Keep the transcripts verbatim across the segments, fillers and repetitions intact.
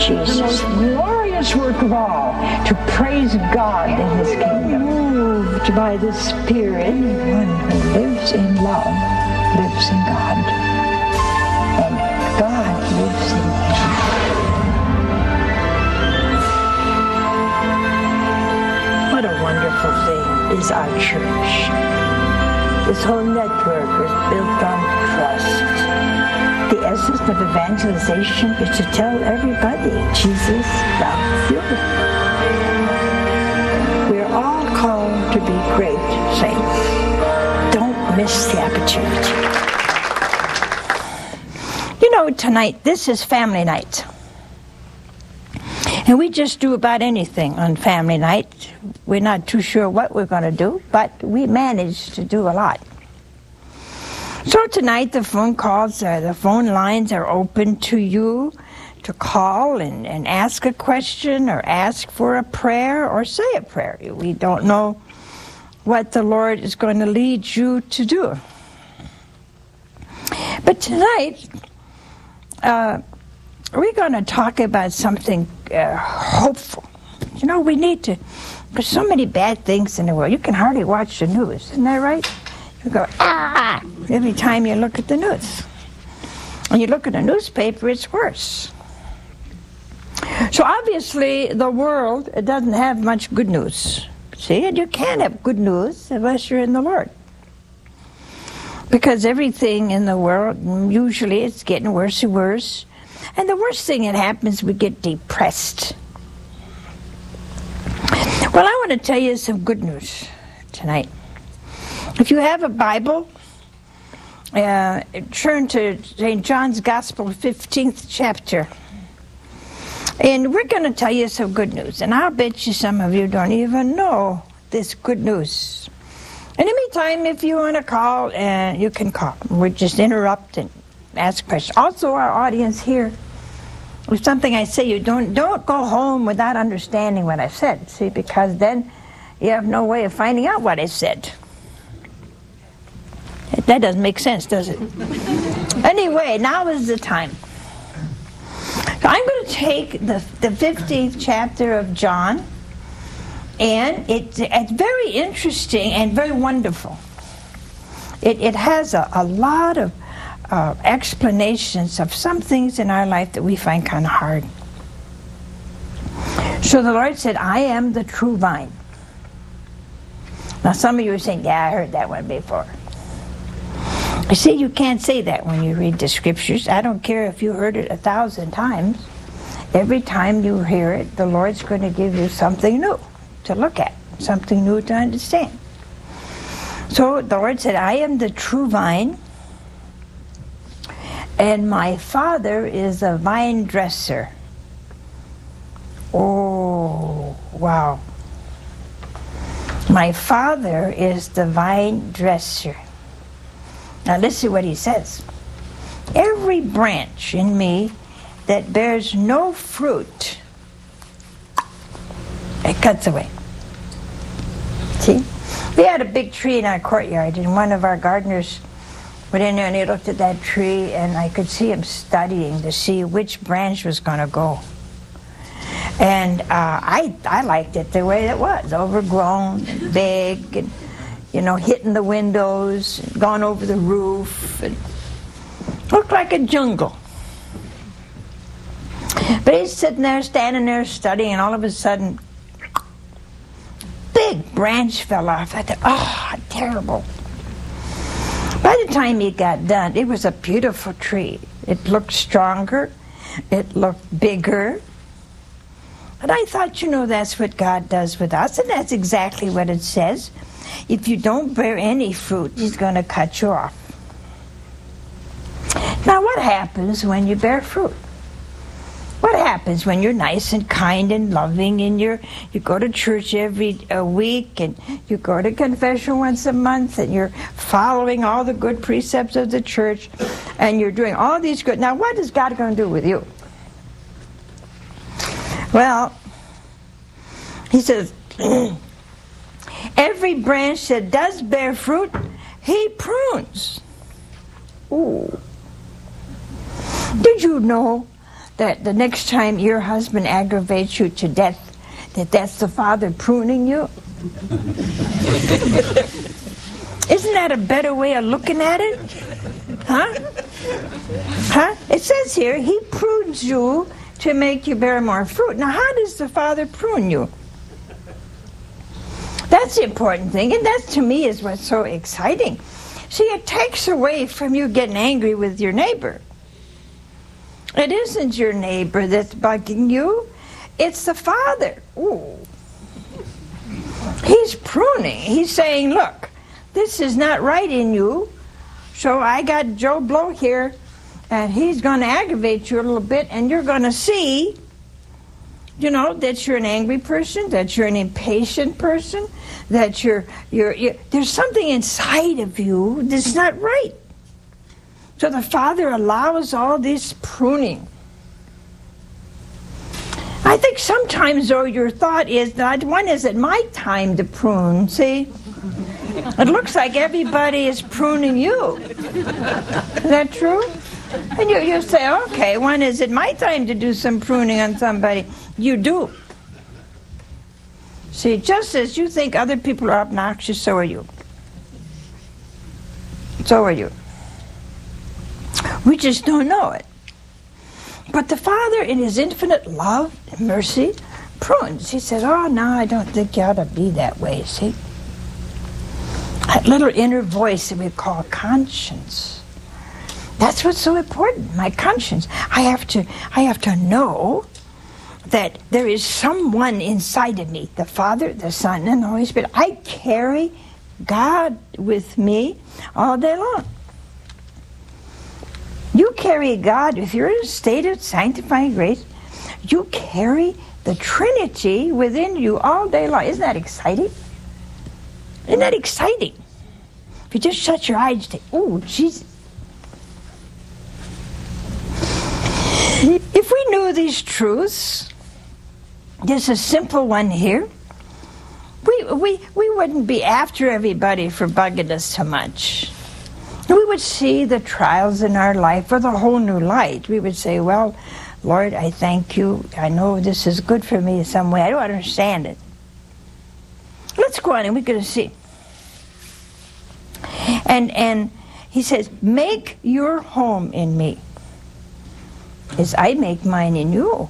Jesus. The most glorious work of all, to praise God in His kingdom. Moved by the Spirit, Anyone who lives in love lives in God, and God lives in him. what a wonderful thing is our church. This whole network is built on trust. The essence of evangelization is to tell everybody Jesus loves you. We're all called to be great saints. Don't miss the opportunity. You know, tonight, this is family night. And we just do about anything on family night. We're not too sure what we're going to do, but we manage to do a lot. So tonight the phone calls, uh, the phone lines are open to you to call and, and ask a question or ask for a prayer or say a prayer. We don't know what the Lord is going to lead you to do. But tonight, uh, we're going to talk about something uh, hopeful. You know, we need to, there's so many bad things in the world. You can hardly watch the news, isn't that right? You go, ah, every time you look at the news. When you look at a newspaper, it's worse. So obviously, the world it doesn't have much good news. See, and you can't have good news unless you're in the Lord. Because everything in the world, usually it's getting worse and worse. And the worst thing that happens, we get depressed. Well, I want to tell you some good news tonight. If you have a Bible, uh, turn to Saint John's Gospel, fifteenth chapter. And we're going to tell you some good news. And I'll bet you some of you don't even know this good news. And anytime if you want to call, uh, you can call. We'll just interrupt and ask questions. Also, our audience here, if something I say, you don't don't go home without understanding what I said. See, because then you have no way of finding out what I said. That doesn't make sense, does it? Anyway, now is the time. So I'm going to take the the fifteenth chapter of John, and it, it's very interesting and very wonderful. It it has a, a lot of Uh, explanations of some things in our life that we find kind of hard. So the Lord said, I am the true vine. Now some of you are saying, yeah, I heard that one before. You see, you can't say that when you read the scriptures. I don't care if you heard it a thousand times. Every time you hear it, the Lord's going to give you something new to look at, something new to understand. So the Lord said, I am the true vine, and my Father is a vine dresser. Oh, wow. My Father is the vine dresser. Now listen what he says. Every branch in me that bears no fruit, it cuts away. See? We had a big tree in our courtyard, and one of our gardeners went in there and he looked at that tree, and I could see him studying to see which branch was going to go. And uh, I I liked it the way it was, overgrown, and big, and you know, hitting the windows, and gone over the roof, and looked like a jungle. But he's sitting there, standing there, studying, and all of a sudden, big branch fell off. I thought, oh, terrible. By the time he got done, it was a beautiful tree. It looked stronger. It looked bigger. And I thought, you know, that's what God does with us. And that's exactly what it says. If you don't bear any fruit, he's going to cut you off. Now, what happens when you bear fruit? What happens when you're nice and kind and loving, and you're you go to church every a week, and you go to confession once a month, and you're following all the good precepts of the church, and you're doing all these good. Now, what is God going to do with you? Well, he says, every branch that does bear fruit, he prunes. Ooh. Did you know that the next time your husband aggravates you to death, that that's the Father pruning you? Isn't that a better way of looking at it? Huh? Huh? It says here, he prunes you to make you bear more fruit. Now, how does the Father prune you? That's the important thing, and that to me is what's so exciting. See, it takes away from you getting angry with your neighbor. It isn't your neighbor that's bugging you. It's the Father. Ooh. He's pruning. He's saying, look, this is not right in you. So I got Joe Blow here, and he's going to aggravate you a little bit, and you're going to see, you know, that you're an angry person, that you're an impatient person, that you're, you're, you're there's something inside of you that's not right. So the Father allows all this pruning. I think sometimes, though, your thought is that when is it my time to prune? See? It looks like everybody is pruning you. Is that true? And you, you say, okay, when is it my time to do some pruning on somebody? You do. See, just as you think other people are obnoxious, so are you. So are you. We just don't know it. But the Father, in His infinite love and mercy, prunes. He says, oh, no, I don't think you ought to be that way, see? That little inner voice that we call conscience. That's what's so important, my conscience. I have to, I have to know that there is someone inside of me, the Father, the Son, and the Holy Spirit. I carry God with me all day long. You carry God, if you're in a state of sanctifying grace, you carry the Trinity within you all day long. Isn't that exciting? Isn't that exciting? If you just shut your eyes and say, oh, Jesus. If we knew these truths, there's a simple one here, we, we, we wouldn't be after everybody for bugging us too much. We would see the trials in our life with a whole new light. We would say, well, Lord, I thank you. I know this is good for me in some way. I don't understand it. Let's go on and we're going to see. And, and he says, make your home in me as I make mine in you.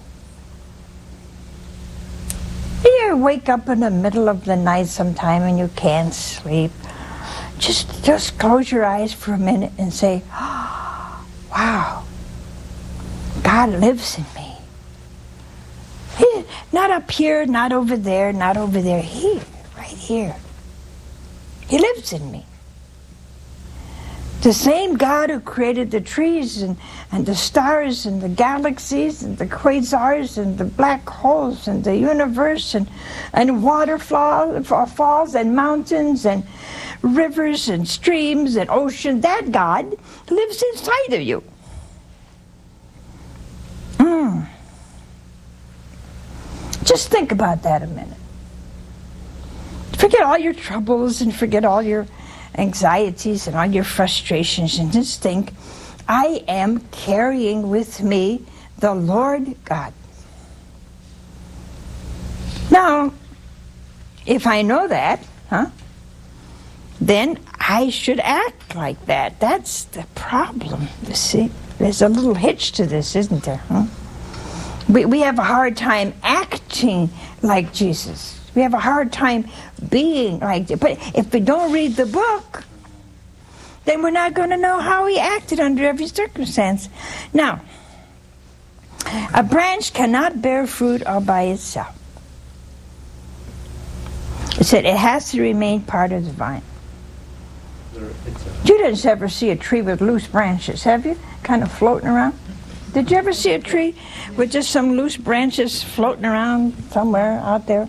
You wake up in the middle of the night sometime and you can't sleep. Just, just close your eyes for a minute and say, oh, wow, God lives in me. He, not up here, not over there, not over there. Here, right here. He lives in me. The same God who created the trees and, and the stars and the galaxies and the quasars and the black holes and the universe and, and waterfalls and mountains and rivers and streams and oceans, that God lives inside of you. Mm. Just think about that a minute. Forget all your troubles and forget all your anxieties and all your frustrations and just think, I am carrying with me the Lord God. Now, if I know that, huh, then I should act like that. That's the problem, you see. There's a little hitch to this, isn't there? Huh? We, we have a hard time acting like Jesus. We have a hard time being like that. But if we don't read the book, then we're not going to know how he acted under every circumstance. Now, a branch cannot bear fruit all by itself. It said it has to remain part of the vine. You didn't ever see a tree with loose branches, have you? Kind of floating around? Did you ever see a tree with just some loose branches floating around somewhere out there?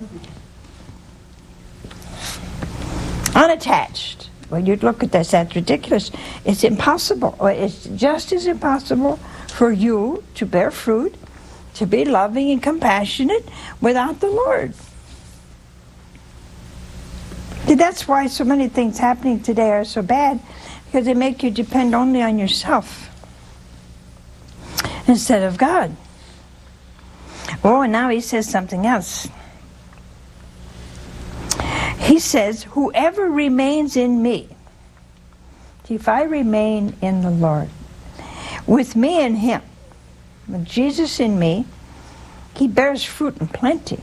Unattached. Well, you'd look at this, that's ridiculous. It's impossible. It's just as impossible for you to bear fruit, to be loving and compassionate without the Lord. See, that's why so many things happening today are so bad, because they make you depend only on yourself instead of God. Oh, and now he says something else. He says, whoever remains in me, if I remain in the Lord, with me and him, with Jesus in me, he bears fruit in plenty.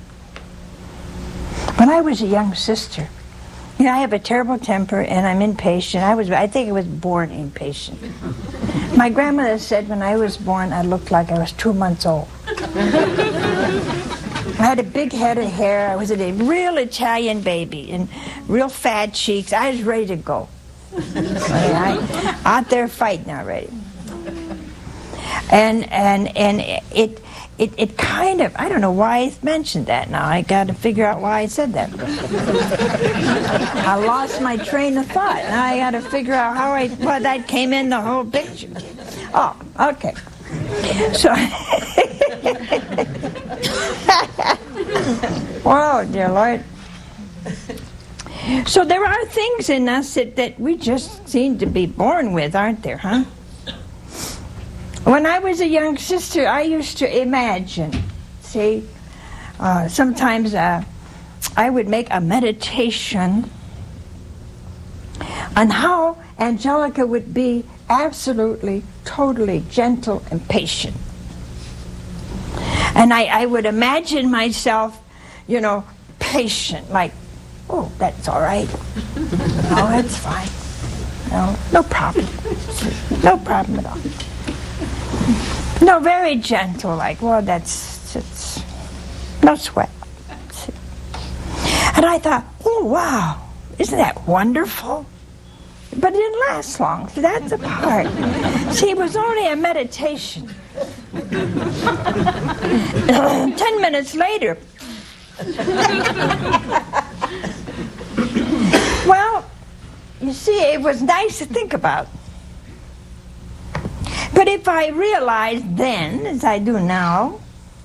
When I was a young sister, you know, I have a terrible temper and I'm impatient. I was, I think I was born impatient. My grandmother said when I was born, I looked like I was two months old. I had a big head of hair. I was a real Italian baby and real fat cheeks. I was ready to go. I, out there fighting already. And and and it it it kind of, I don't know why I mentioned that now. I got to figure out why I said that. I lost my train of thought. Now I got to figure out how I, well, that came in the whole picture. Oh, okay. So, oh, dear Lord. So there are things in us that, that we just seem to be born with, aren't there, huh? When I was a young sister, I used to imagine, see, uh, sometimes uh, I would make a meditation on how Angelica would be absolutely, totally gentle and patient. And I, I would imagine myself, you know, patient, like, oh, that's all right. No, that's fine. No, no problem. No problem at all. No, very gentle, like, well, that's, it's no sweat. And I thought, oh, wow, isn't that wonderful? But it didn't last long, so that's the part. See, it was only a meditation. Ten minutes later, well, you see, it was nice to think about. But if I realized then, as I do now,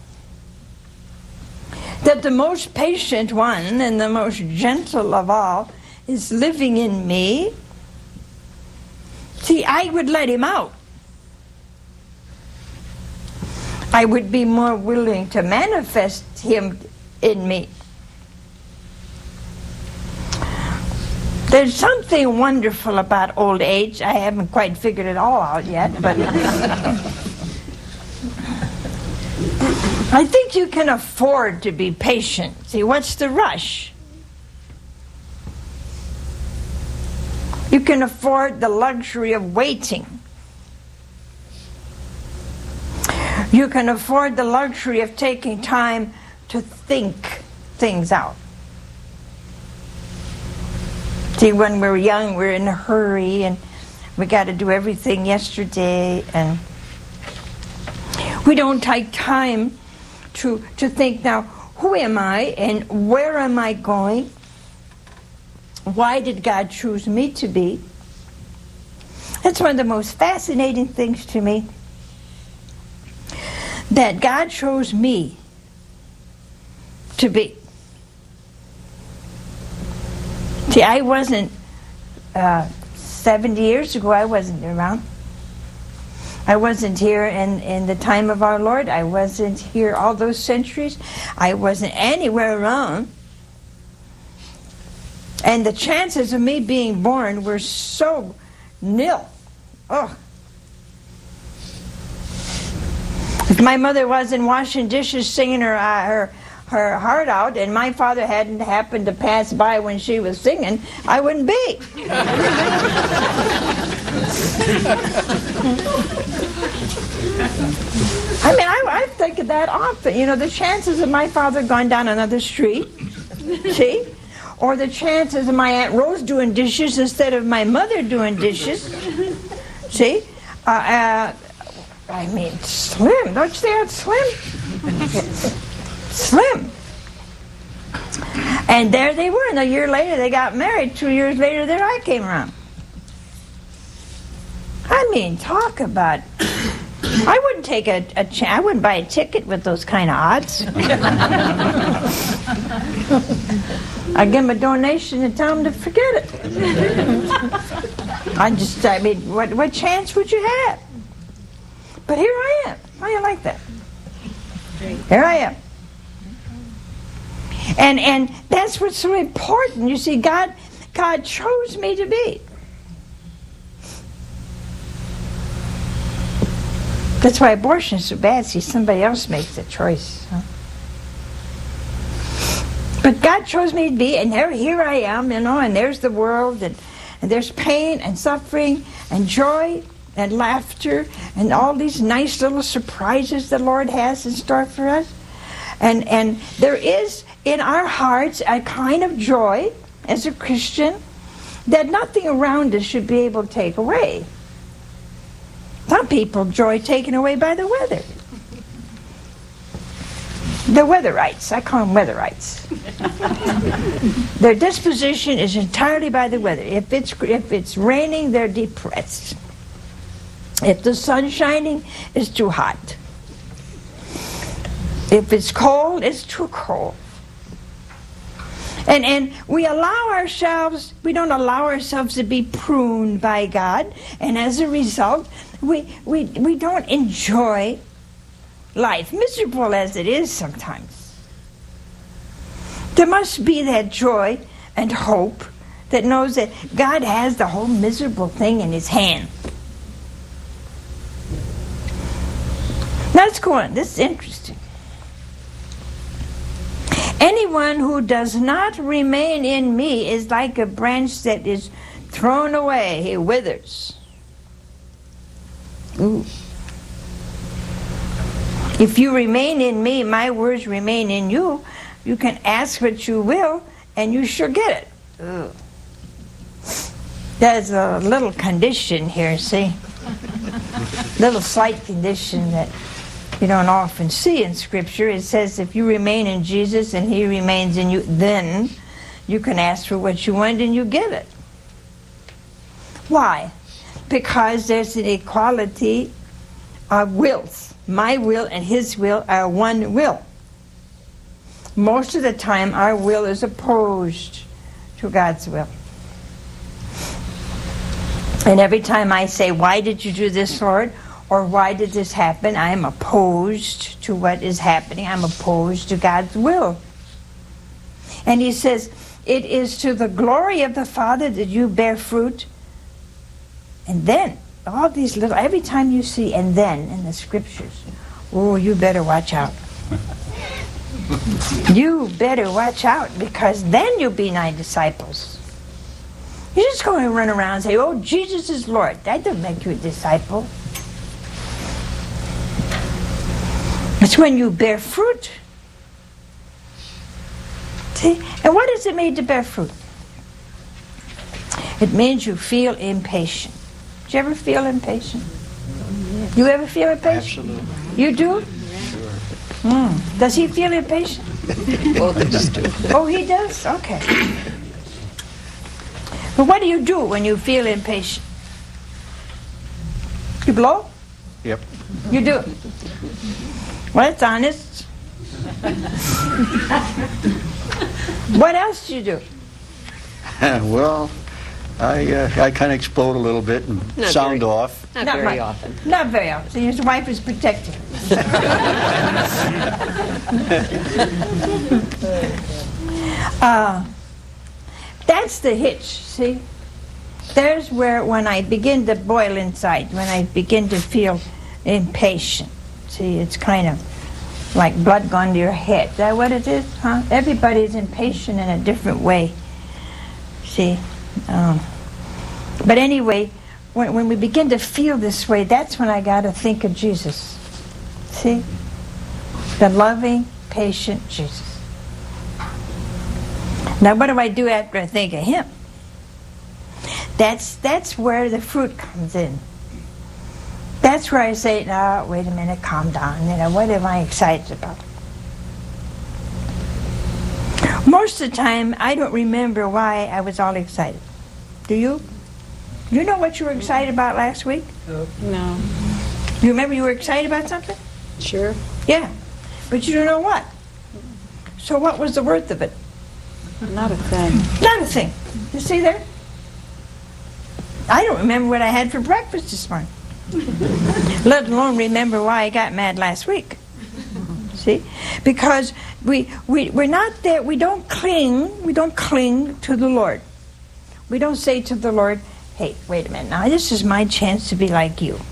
that the most patient one and the most gentle of all is living in me, see, I would let him out. I would be more willing to manifest him in me. There's something wonderful about old age. I haven't quite figured it all out yet, but I think you can afford to be patient. See, what's the rush? You can afford the luxury of waiting. You can afford the luxury of taking time to think things out. See, when we're young, we're in a hurry, and we got to do everything yesterday, and we don't take time to to think, now, who am I, and where am I going? Why did God choose me to be? That's one of the most fascinating things to me, that God chose me to be. See, I wasn't, uh, seventy years ago, I wasn't around. I wasn't here in, in the time of our Lord. I wasn't here all those centuries. I wasn't anywhere around. And the chances of me being born were so nil. Oh. If my mother wasn't washing dishes, singing her, uh, her her heart out, and my father hadn't happened to pass by when she was singing, I wouldn't be. I mean, I, I think of that often. You know, the chances of my father going down another street, see? Or the chances of my Aunt Rose doing dishes instead of my mother doing dishes, see? Uh, uh, I mean, slim. Don't you think that's slim? Slim. And there they were, and a year later they got married. Two years later, there I came around. I mean, talk about... I wouldn't take a, a chance. I wouldn't buy a ticket with those kind of odds. I'd give them a donation and tell them to forget it. I just, I mean, what, what chance would you have? But here I am. How do you like that? Here I am. And and that's what's so important. You see, God God chose me to be. That's why abortion is so bad. See, somebody else makes the choice. Huh? But God chose me to be, and there, here I am, you know, and there's the world, and, and there's pain and suffering and joy and laughter and all these nice little surprises the Lord has in store for us. And, and there is in our hearts a kind of joy as a Christian that nothing around us should be able to take away. Some people joy taken away by the weather. The weatherites, I call them weatherites. Their disposition is entirely by the weather. If it's if it's raining, they're depressed. If the sun's shining, it's too hot. If it's cold, it's too cold. And and we allow ourselves, we don't allow ourselves to be pruned by God, and as a result, we we we don't enjoy life, miserable as it is sometimes. There must be that joy and hope that knows that God has the whole miserable thing in his hand. Now let's go on. This is interesting. Anyone who does not remain in me is like a branch that is thrown away. He withers. Ooh. If you remain in me, my words remain in you, you can ask what you will, and you shall get it. Ugh. There's a little condition here, see? Little slight condition that you don't often see in Scripture. It says if you remain in Jesus and he remains in you, then you can ask for what you want and you get it. Why? Because there's an equality of wills. My will and his will are one will. Most of the time, our will is opposed to God's will. And every time I say, why did you do this, Lord? Or why did this happen? I am opposed to what is happening. I'm opposed to God's will. And he says, it is to the glory of the Father that you bear fruit. And then, all these little, every time you see and then in the Scriptures, oh, you better watch out. You better watch out, because then you'll be my disciples. You just go and run around and say, oh, Jesus is Lord. That doesn't make you a disciple. It's when you bear fruit. See? And what does it mean to bear fruit? It means you feel impatient. Do you ever feel impatient? Yes. You ever feel impatient? Absolutely. You do? Sure. Mm. Does he feel impatient? Both of us do. Oh, he does? Okay. But what do you do when you feel impatient? You blow? Yep. You do? Well, it's honest. What else do you do? Well, I uh, I kind of explode a little bit and Not sound very- off. Not, Not very much. often. Not very often. His wife is protective. uh, that's the hitch, see? There's where, when I begin to boil inside, when I begin to feel impatient. See, it's kind of like blood going to your head. Is that what it is? Huh? Everybody's impatient in a different way. See? Um, but anyway, when, when we begin to feel this way, that's when I got to think of Jesus. See? The loving, patient Jesus. Now, what do I do after I think of him? That's that's where the fruit comes in. That's where I say, no, wait a minute, calm down. You know, what am I excited about? Most of the time, I don't remember why I was all excited. Do you? You know what you were excited about last week? No. You remember you were excited about something? Sure. Yeah. But you don't know what. So what was the worth of it? Not a thing. Not a thing. You see there? I don't remember what I had for breakfast this morning. Let alone remember why I got mad last week. See? Because we, we, we're not there, we don't cling, we don't cling to the Lord. We don't say to the Lord, hey, wait a minute, now this is my chance to be like you.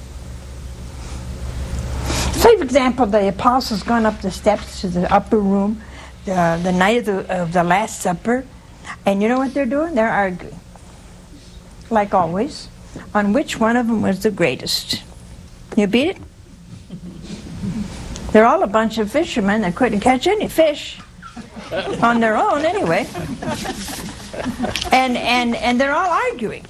Say, for example, the apostles gone up the steps to the upper room the, the night of the, of the Last Supper, and you know what they're doing? They're arguing, like always, on which one of them was the greatest. You beat it? They're all a bunch of fishermen that couldn't catch any fish on their own anyway. And, and, and they're all arguing.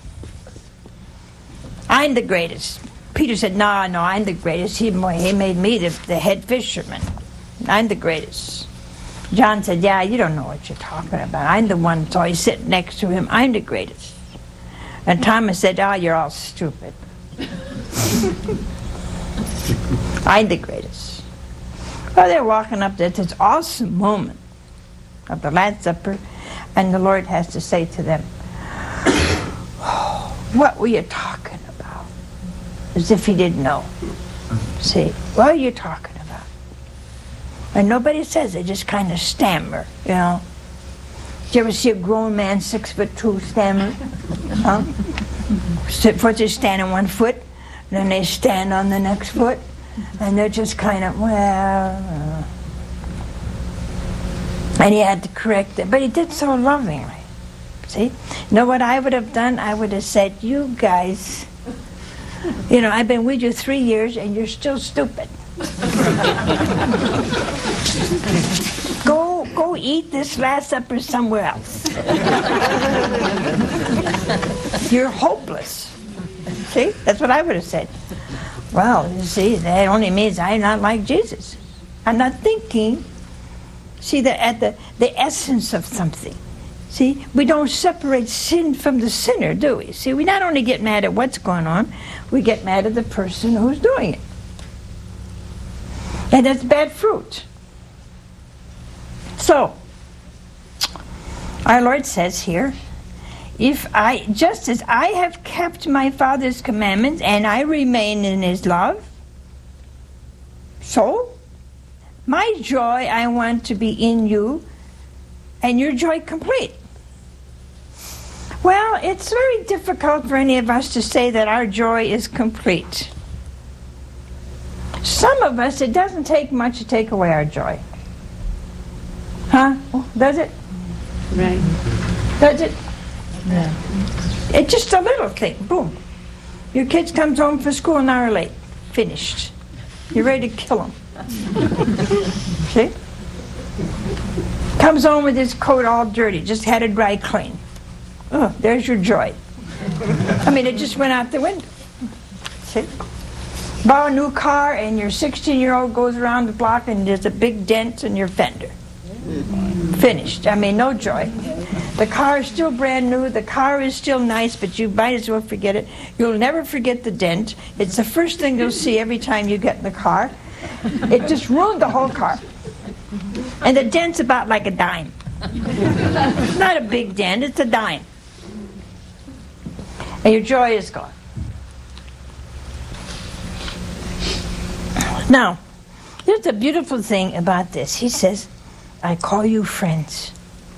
I'm the greatest. Peter said, no, no, I'm the greatest. He, he made me the, the head fisherman. I'm the greatest. John said, yeah, you don't know what you're talking about. I'm the one that's always sitting next to him. I'm the greatest. And Thomas said, oh, you're all stupid. I'm the greatest. Well, they're walking up there to this awesome moment of the Last Supper, and the Lord has to say to them, oh, what were you talking about? As if he didn't know. See, what are you talking about? And nobody says, they just kind of stammer, you know. Did you ever see a grown man, six foot two, stammer? Huh? First they stand on one foot, then they stand on the next foot, and they're just kind of, well... And he had to correct it, but he did so lovingly. See? You know what I would have done? I would have said, you guys... You know, I've been with you three years and you're still stupid. go go eat this Last Supper somewhere else. You're hopeless. See? That's what I would have said. Well, you see, that only means I'm not like Jesus. I'm not thinking. See, the, at the, the essence of something. See, we don't separate sin from the sinner, do we? See, we not only get mad at what's going on, we get mad at the person who's doing it. And that's bad fruit. So, our Lord says here, if I, just as I have kept my Father's commandments and I remain in his love, so my joy I want to be in you and your joy complete. Well, it's very difficult for any of us to say that our joy is complete. Some of us, it doesn't take much to take away our joy. Huh? Does it? Right. Does it? Yeah. It's just a little thing. Boom. Your kid comes home from school an hour late. Finished. You're ready to kill him. See? Comes home with his coat all dirty. Just had it dry clean. Oh, there's your joy. I mean, it just went out the window. See? Buy a new car and your sixteen-year-old goes around the block and there's a big dent in your fender. Finished. I mean, no joy. The car is still brand new. The car is still nice, but you might as well forget it. You'll never forget the dent. It's the first thing you'll see every time you get in the car. It just ruined the whole car. And the dent's about like a dime. It's not a big dent, it's a dime. And your joy is gone. Now, there's a beautiful thing about this. He says, I call you friends.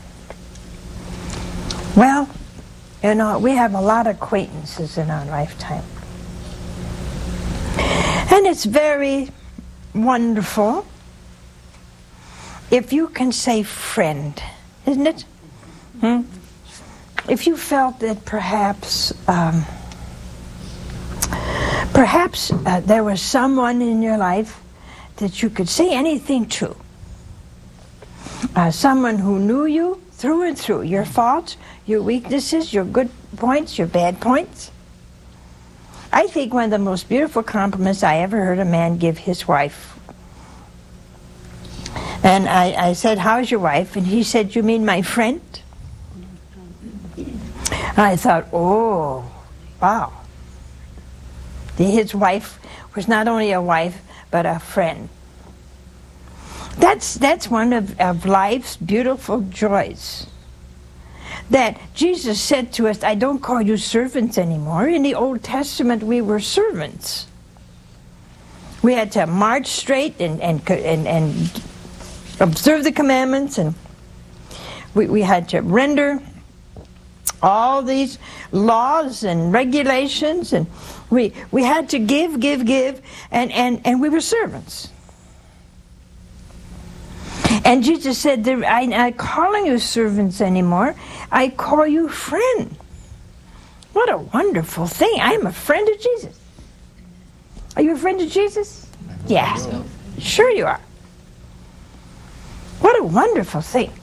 Well, you know, we have a lot of acquaintances in our lifetime. And it's very wonderful if you can say friend, isn't it? Hmm? If you felt that perhaps um, perhaps uh, there was someone in your life that you could say anything to. Uh, someone who knew you through and through, your faults, your weaknesses, your good points, your bad points. I think one of the most beautiful compliments I ever heard a man give his wife. And I, I said, how's your wife? And he said, you mean my friend? And I thought, oh, wow. His wife was not only a wife, but a friend. That's, that's one of, of life's beautiful joys. That Jesus said to us, I don't call you servants anymore. In the Old Testament, we were servants. We had to march straight and, and, and, and observe the commandments, and we, we had to render all these laws and regulations, and we we had to give, give, give, and, and, and we were servants. And Jesus said, I'm not calling you servants anymore. I call you friend. What a wonderful thing. I am a friend of Jesus. Are you a friend of Jesus? Yeah. Sure you are. What a wonderful thing.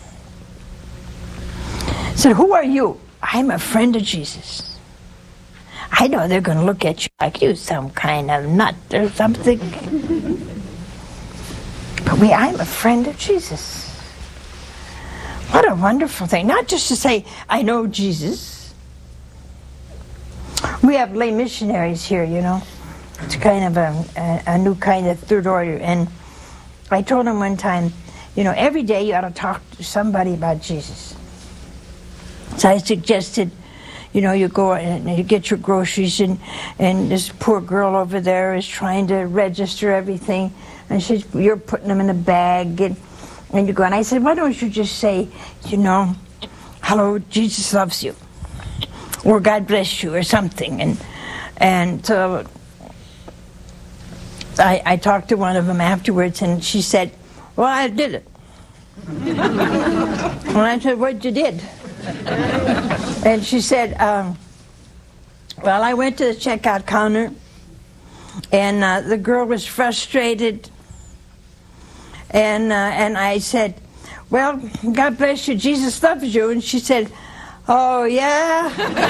I said, who are you? I'm a friend of Jesus. I know they're going to look at you like you some kind of nut or something. But we, I'm a friend of Jesus. What a wonderful thing. Not just to say, I know Jesus. We have lay missionaries here, you know. It's kind of a, a, a new kind of third order. And I told them one time, you know, every day you ought to talk to somebody about Jesus. So I suggested, you know, you go and you get your groceries, and, and this poor girl over there is trying to register everything, and she's, you're putting them in a bag, and, and you go, and I said, why don't you just say, you know, hello, Jesus loves you, or God bless you, or something. And and so I, I talked to one of them afterwards, and she said, well, I did it. And I said, what you did? And she said, um, well, I went to the checkout counter, and uh, the girl was frustrated, and uh, and I said, well, God bless you, Jesus loves you. And she said, oh, yeah?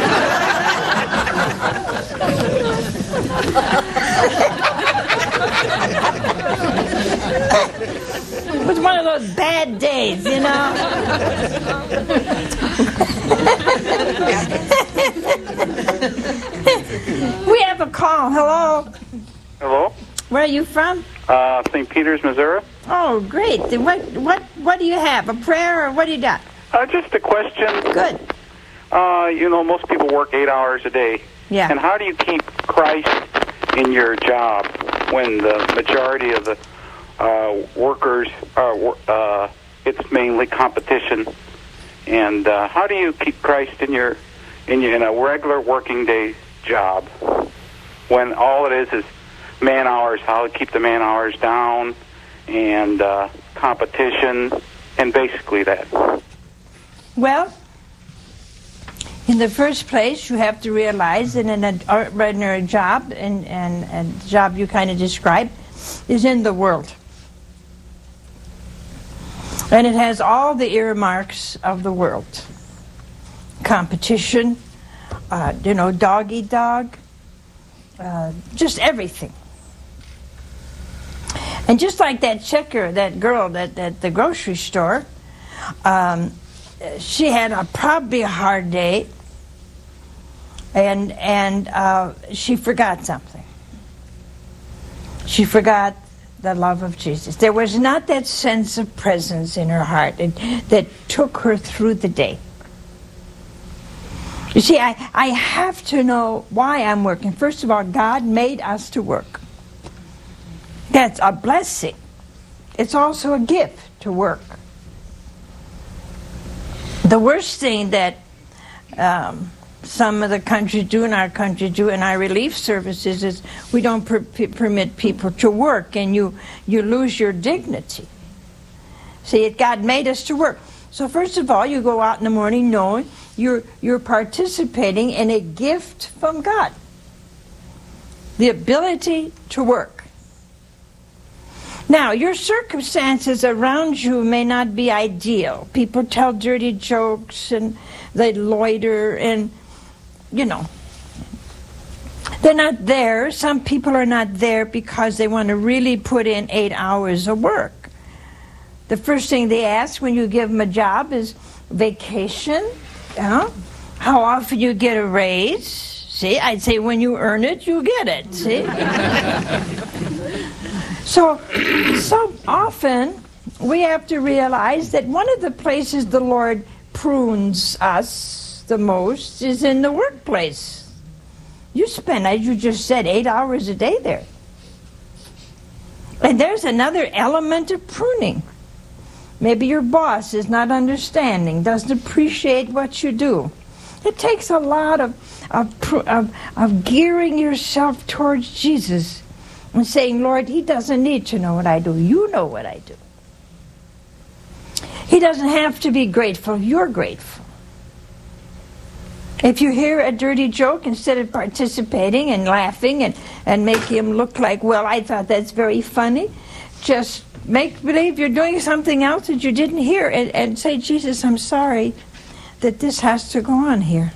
It was one of those bad days, you know. We have a call. Hello. Hello. Where are you from? Uh, Saint Peters, Missouri. Oh, great. What what what do you have? A prayer, or what do you got? Uh, just a question. Good. Uh, you know, most people work eight hours a day. Yeah. And how do you keep Christ in your job when the majority of the uh, workers are, uh, it's mainly competition? And uh, how do you keep Christ in your in your in a regular working day job when all it is is man hours? How to keep the man hours down, and uh, competition, and basically that. Well, in the first place, you have to realize that in a ordinary job, and, and, and the job you kind of described, is in the world. And it has all the earmarks of the world. Competition, uh, you know, dog-eat-dog, uh, just everything. And just like that checker, that girl at, at the grocery store, um, she had a probably a hard day, and and uh, she forgot something. She forgot the love of Jesus. There was not that sense of presence in her heart that, that took her through the day. You see, I, I have to know why I'm working. First of all, God made us to work. That's a blessing. It's also a gift to work. The worst thing that um, some of the countries do, in our country do, in our relief services, is we don't per- permit people to work, and you, you lose your dignity. See, God made us to work. So first of all, you go out in the morning knowing you're, you're participating in a gift from God. The ability to work. Now, your circumstances around you may not be ideal. People tell dirty jokes, and they loiter, and, you know, they're not there. Some people are not there because they want to really put in eight hours of work. The first thing they ask when you give them a job is vacation, you know, how often you get a raise. See, I'd say when you earn it, you get it, see? So, so often we have to realize that one of the places the Lord prunes us the most is in the workplace. You spend, as you just said, eight hours a day there. And there's another element of pruning. Maybe your boss is not understanding, doesn't appreciate what you do. It takes a lot of, of, of, of gearing yourself towards Jesus and saying, Lord, he doesn't need to know what I do. You know what I do. He doesn't have to be grateful. You're grateful. If you hear a dirty joke, instead of participating and laughing and, and making him look like, well, I thought that's very funny, just make believe you're doing something else that you didn't hear and, and say, Jesus, I'm sorry that this has to go on here.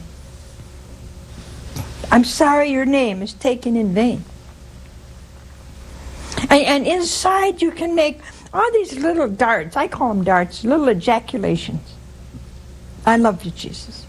I'm sorry your name is taken in vain. And, and inside you can make all these little darts. I call them darts, little ejaculations. I love you, Jesus.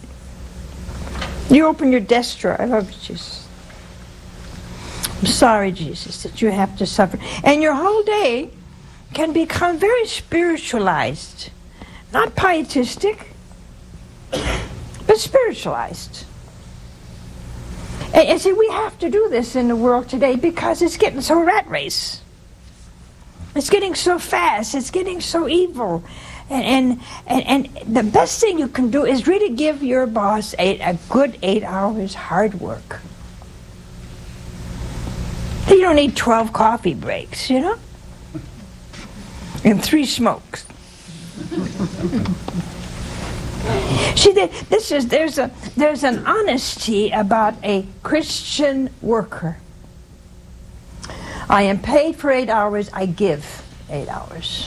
You open your desk drawer. I love you, Jesus. I'm sorry, Jesus, that you have to suffer. And your whole day can become very spiritualized. Not pietistic, but spiritualized. And, and see, we have to do this in the world today because it's getting so rat race. It's getting so fast. It's getting so evil. And, and, and, and the best thing you can do is really give your boss a, a good eight hours hard work. You don't need twelve coffee breaks, you know? And three smokes. See, this is there's a there's an honesty about a Christian worker. I am paid for eight hours. I give eight hours.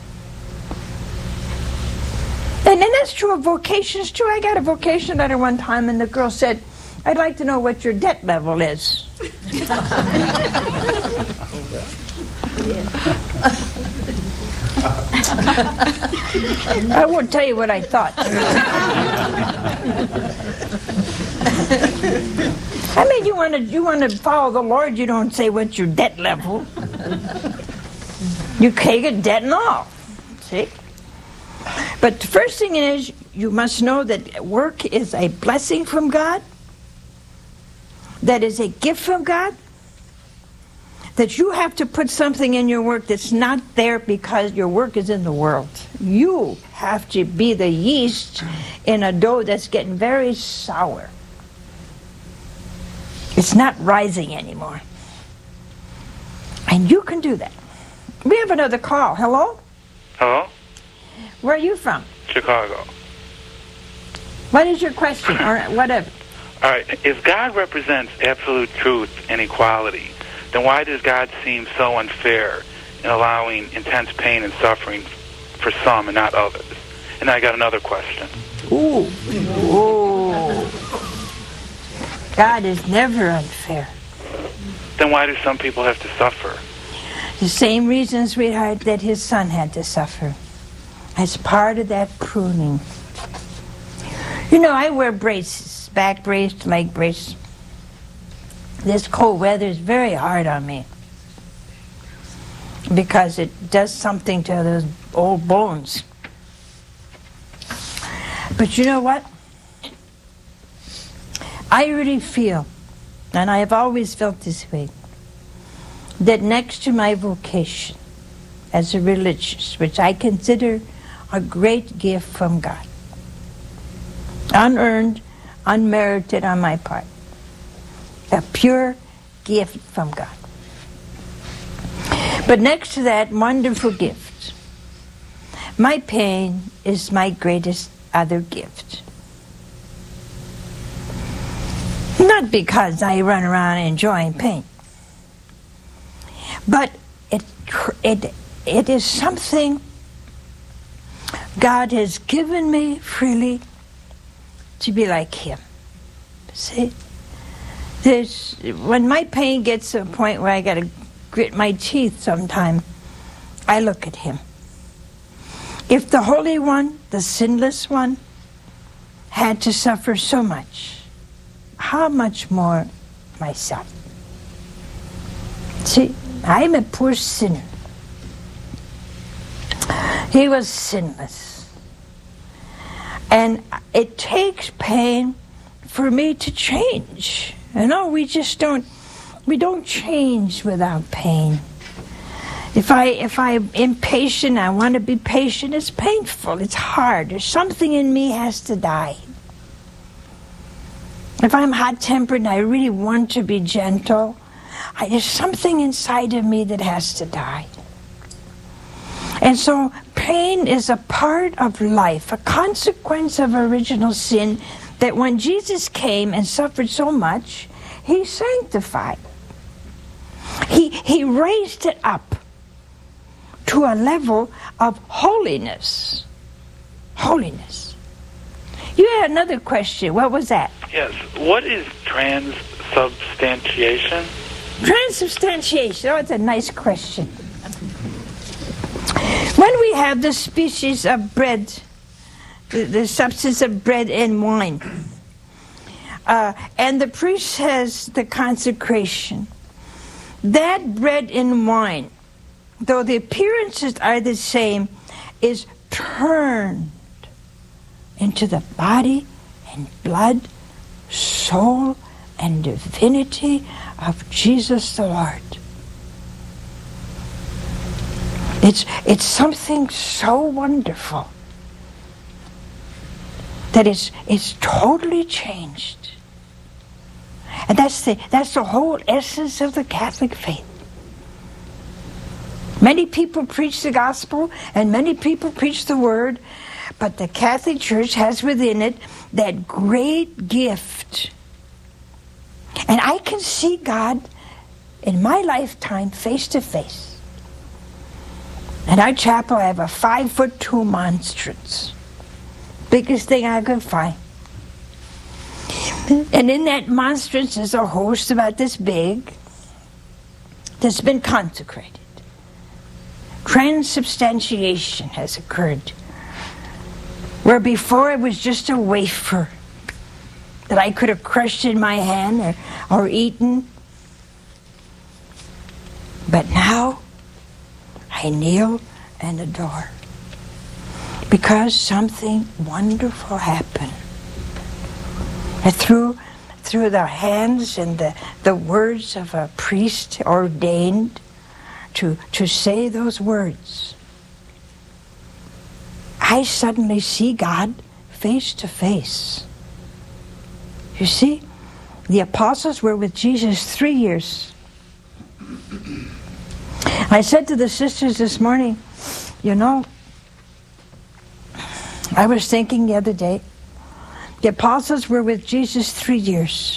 And, and that's true of vocations too. I got a vocation letter one time, and the girl said, "I'd like to know what your debt level is." I won't tell you what I thought. I mean, you want to you want to follow the Lord. You don't say what's your debt level. You take a debt and all. See. But the first thing is, you must know that work is a blessing from God, that is a gift from God, that you have to put something in your work that's not there because your work is in the world. You have to be the yeast in a dough that's getting very sour. It's not rising anymore. And you can do that. We have another call. Hello? Hello? Where are you from? Chicago. What is your question, or whatever? All right. If God represents absolute truth and equality, then why does God seem so unfair in allowing intense pain and suffering for some and not others? And I got another question. Ooh. Ooh. God is never unfair. Then why do some people have to suffer? The same reason, sweetheart, that his son had to suffer. As part of that pruning. You know, I wear braces, back brace, leg brace. This cold weather is very hard on me because it does something to those old bones. But you know what? I really feel, and I have always felt this way, that next to my vocation as a religious, which I consider a great gift from God, unearned, unmerited on my part, a pure gift from God. But next to that wonderful gift, my pain is my greatest other gift. Not because I run around enjoying pain, but it it it is something God has given me freely to be like him. See? There's, when my pain gets to a point where I got to grit my teeth sometime, I look at him. If the Holy One, the sinless one, had to suffer so much, how much more myself? See, I'm a poor sinner. He was sinless. And it takes pain for me to change. You know, we just don't, we don't change without pain. If I if I'm impatient, I want to be patient, it's painful, it's hard. There's something in me has to die. If I'm hot-tempered and I really want to be gentle, I, there's something inside of me that has to die. And so pain is a part of life, a consequence of original sin, that when Jesus came and suffered so much, he sanctified. He, he raised it up to a level of holiness. Holiness. You had another question. What was that? Yes. What is transubstantiation? Transubstantiation. Oh, it's a nice question. When we have the species of bread, the, the substance of bread and wine, uh, and the priest has the consecration, that bread and wine, though the appearances are the same, is turned into the body and blood, soul, and divinity of Jesus the Lord. It's, it's something so wonderful that it's, it's totally changed. And that's the, that's the whole essence of the Catholic faith. Many people preach the gospel and many people preach the word, but the Catholic Church has within it that great gift. And I can see God in my lifetime face to face. In our chapel, I have a five foot two monstrance. Biggest thing I could find. And in that monstrance is a host about this big that's been consecrated. Transubstantiation has occurred. Where before it was just a wafer that I could have crushed in my hand or, or eaten. But now I kneel and adore, because something wonderful happened. And through, through the hands and the, the words of a priest ordained to, to say those words, I suddenly see God face to face. You see, the apostles were with Jesus three years. I said to the sisters this morning, you know, I was thinking the other day, the apostles were with Jesus three years.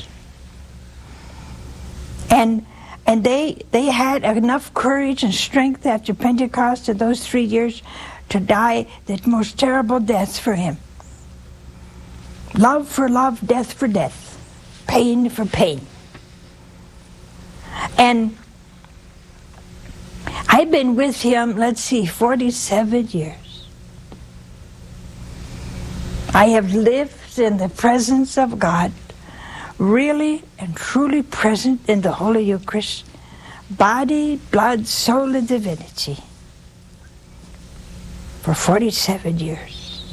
And and they they had enough courage and strength after Pentecost in those three years to die the most terrible deaths for him. Love for love, death for death, pain for pain. And I've been with him, let's see, forty-seven years. I have lived in the presence of God, really and truly present in the Holy Eucharist, body, blood, soul, and divinity, for forty-seven years.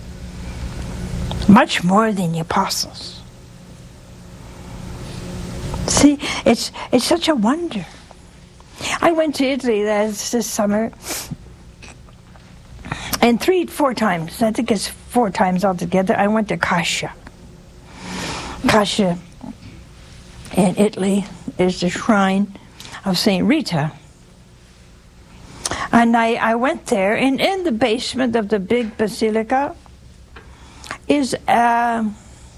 Much more than the apostles. See, it's it's such a wonder. I went to Italy this, this summer, and three, four times, I think it's four times altogether, I went to Cascia. Cascia in Italy is the shrine of Saint Rita. And I, I went there, and in the basement of the big basilica is a,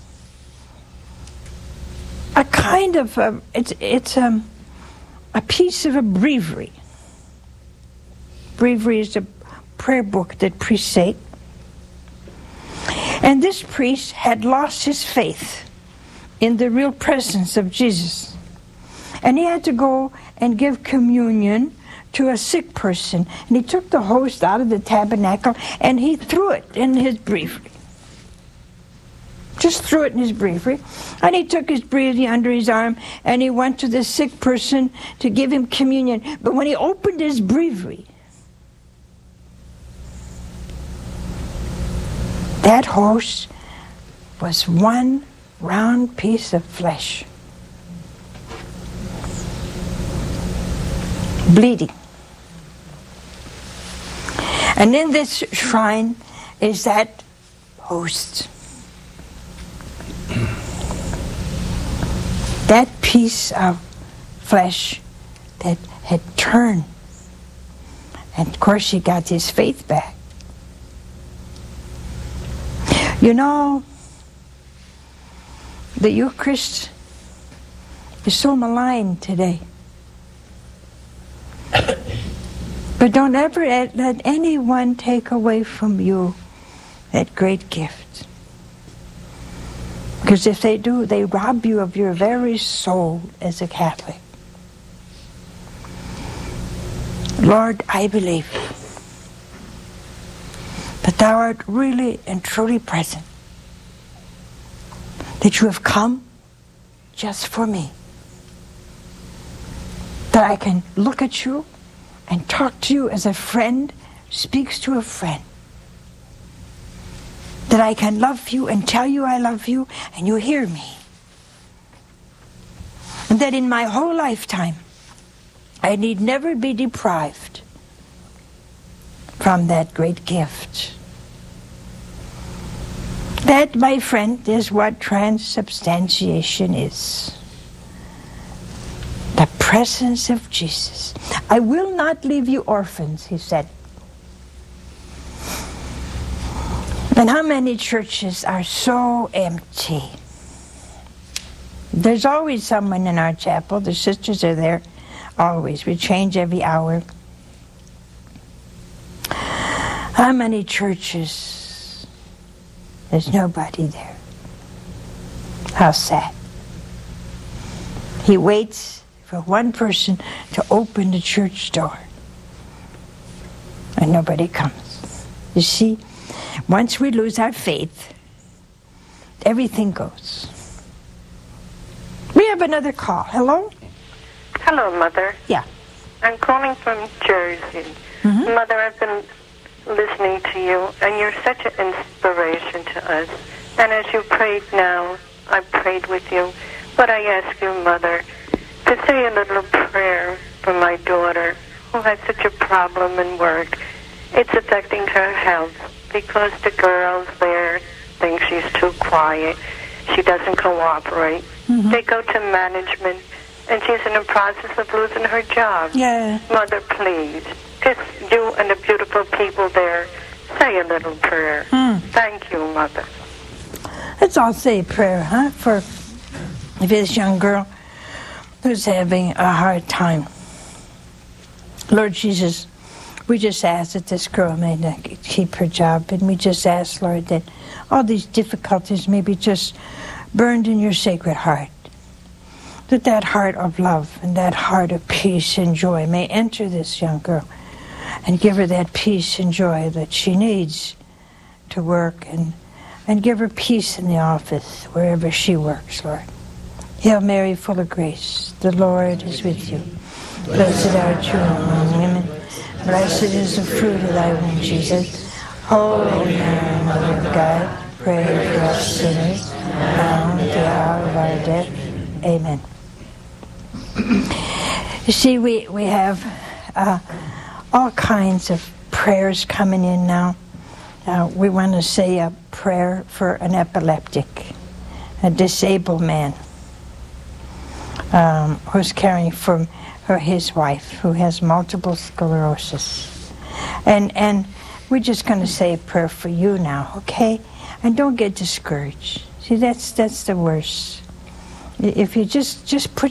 a kind of, a, it's, it's um, a piece of a breviary. Breviary is a prayer book that priests say. And this priest had lost his faith in the real presence of Jesus. And he had to go and give communion to a sick person. And he took the host out of the tabernacle and he threw it in his breviary. Just threw it in his breviary. And he took his breviary under his arm and he went to the sick person to give him communion. But when he opened his breviary, that host was one round piece of flesh, bleeding. And in this shrine is that host. That piece of flesh that had turned. And of course he got his faith back. You know, the Eucharist is so maligned today. But don't ever let anyone take away from you that great gift. Because if they do, they rob you of your very soul as a Catholic. Lord, I believe that thou art really and truly present, that you have come just for me, that I can look at you and talk to you as a friend speaks to a friend, that I can love you and tell you I love you and you hear me, and that in my whole lifetime I need never be deprived from that great gift. That, my friend, is what transubstantiation is. The presence of Jesus. I will not leave you orphans, he said. And how many churches are so empty? There's always someone in our chapel. The sisters are there always. We change every hour. How many churches? There's nobody there. How sad. He waits for one person to open the church door, and nobody comes. You see, once we lose our faith, everything goes. We have another call. Hello? Hello, Mother. Yeah. I'm calling from Jersey. Mm-hmm. Mother, I've been listening to you, and you're such an inspiration to us. And as you prayed now, I prayed with you. But I ask you, Mother, to say a little prayer for my daughter, who has such a problem in work. It's affecting her health because the girls there think she's too quiet. She doesn't cooperate. Mm-hmm. They go to management, and she's in the process of losing her job. Yeah. Mother, please, just you and the beautiful people there, say a little prayer. Mm. Thank you, Mother. Let's all say a prayer, huh, for this young girl who's having a hard time. Lord Jesus, we just ask that this girl may not keep her job, and we just ask, Lord, that all these difficulties may be just burned in your sacred heart. That that heart of love and that heart of peace and joy may enter this young girl and give her that peace and joy that she needs to work, and, and give her peace in the office wherever she works, Lord. Hail Mary, full of grace, the Lord is with you. Blessed art you among women. Blessed is the fruit of thy womb, Jesus. Holy Mary, Mother of God, pray for us sinners, now and at the hour of our death. Amen. You see, we, we have uh, all kinds of prayers coming in now. Uh, we want to say a prayer for an epileptic, a disabled man um, who's caring for her, his wife, who has multiple sclerosis. And, and we're just going to say a prayer for you now, okay? And don't get discouraged. See, that's, that's the worst. If you just, just put